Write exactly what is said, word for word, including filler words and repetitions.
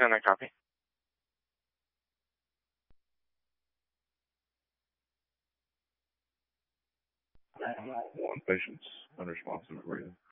ten, I copy. One patient's unresponsive for you.